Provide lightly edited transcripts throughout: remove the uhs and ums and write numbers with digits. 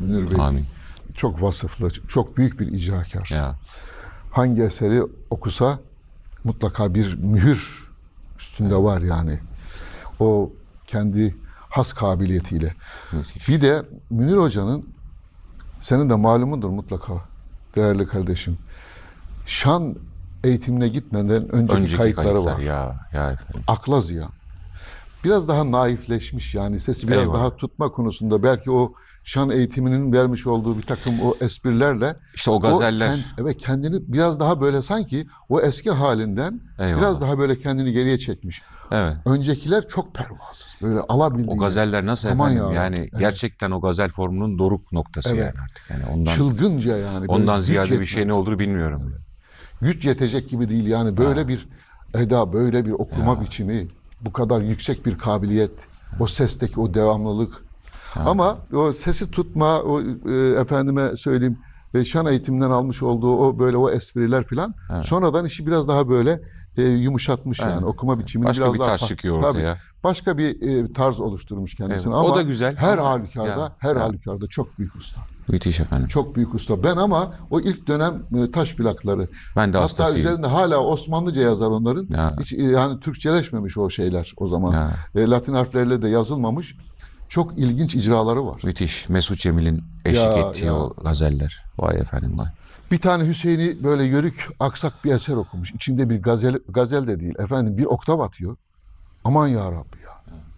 Münir Bey. Amin. Çok vasıflı, çok büyük bir icrakar. Ya. Hangi eseri okusa mutlaka bir mühür üstünde var yani. O kendi has kabiliyetiyle. Müthiş. Bir de Münir Hoca'nın, senin de malumundur mutlaka değerli kardeşim, şan eğitimine gitmeden önceki kayıtları var. Ya efendim. Akla ziyan. Biraz daha naifleşmiş yani, sesi biraz Eyvallah. daha tutma konusunda belki o şan eğitiminin vermiş olduğu bir takım o esprilerle İşte o gazeller. evet, kendini biraz daha böyle sanki o eski halinden Eyvallah. biraz daha böyle kendini geriye çekmiş. Evet. Öncekiler çok pervasız. Böyle alabildiği. O gazeller nasıl Aman efendim? ya Yani Rabbi, evet. gerçekten o gazel formunun doruk noktası Evet. yani artık. Yani ondan Çılgınca yani. Böyle ondan güç ziyade bir yetmez. şey ne olur bilmiyorum. Güç yetecek gibi değil yani, böyle bir eda, böyle bir okuma biçimi, bu kadar yüksek bir kabiliyet, o sesteki o devamlılık. Ama o sesi tutma, o efendime söyleyeyim, şan eğitiminden almış olduğu o böyle o espriler filan, sonradan işi biraz daha böyle yumuşatmış yani, okuma biçimini Başka biraz bir daha taş çıkıyor ortaya. başka bir tarz oluşturmuş kendisine. Evet, o ama da güzel her ama- halükarda, her halükarda çok büyük usta. Müthiş efendim. Çok büyük usta. Ben ama o ilk dönem taş plakları, Ben de hatta hastasıyım. üzerinde hala Osmanlıca yazar onların. Ya. Hiç yani Türkçeleşmemiş o şeyler o zaman. Latin harflerle de yazılmamış. Çok ilginç icraları var. Müthiş. Mesut Cemil'in eşlik Ya, ettiği ya. o gazeller. Vay efendim vay. Bir tane Hüseyin'i böyle yörük aksak bir eser okumuş. İçinde bir gazel de değil. Efendim bir oktav atıyor. Aman ya Rabbi ya.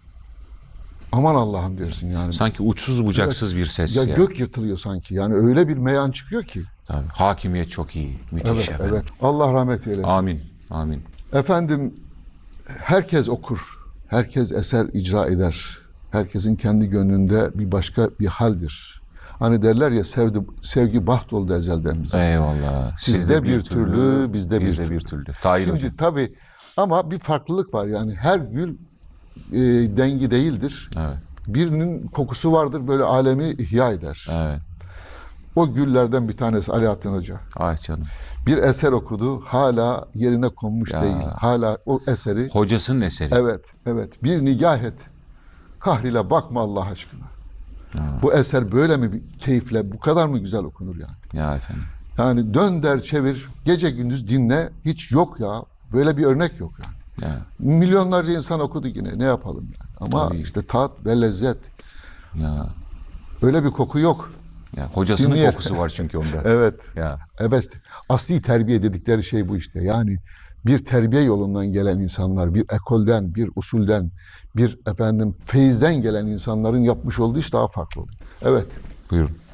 Aman Allah'ım dersin yani. Sanki uçsuz bucaksız bir ses. Ya ya. gök yırtılıyor sanki. Yani öyle bir meyan çıkıyor ki. Tabii. Hakimiyet çok iyi. Müthiş Evet, efendim. evet. Allah rahmet eylesin. Amin. Amin. Efendim, herkes okur, herkes eser icra eder. Herkesin kendi gönlünde bir başka bir haldir. Hani derler ya, sevgi baht oldu ezelden bize. Eyvallah. Sizde bir türlü, bizde bir türlü. Tahir hocam. Şimdi tabii ama bir farklılık var yani, her gül dengi değildir. Evet. Birinin kokusu vardır, böyle alemi ihya eder. Evet. O güllerden bir tanesi Alaaddin Hoca. Ay canım. Bir eser okudu, hala yerine konmuş Ya. değil. Hala o eseri. Hocasının eseri. Evet, evet. Bir nigah et. Kahrile bakma Allah aşkına. Bu eser böyle mi bir keyifle, bu kadar mı güzel okunur yani? Ya efendim. Yani dön der çevir, gece gündüz dinle, hiç yok ya. Böyle bir örnek yok yani. Ya. Milyonlarca insan okudu yine, ne yapalım yani. Ama Tabii. işte tat ve lezzet. Ya. Öyle bir koku yok. Ya. Hocasının Dinleyelim. kokusu var çünkü onda. Evet. Ya. Evet. Asli terbiye dedikleri şey bu işte. Yani bir terbiye yolundan gelen insanlar, bir ekolden, bir usulden, bir feyizden gelen insanların yapmış olduğu iş daha farklı oluyor. Evet. Buyurun.